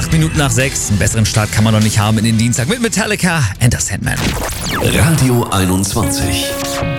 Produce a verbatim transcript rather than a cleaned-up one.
Acht Minuten nach sechs. Einen besseren Start kann man noch nicht haben in den Dienstag mit Metallica and the Sandman. Radio einundzwanzig.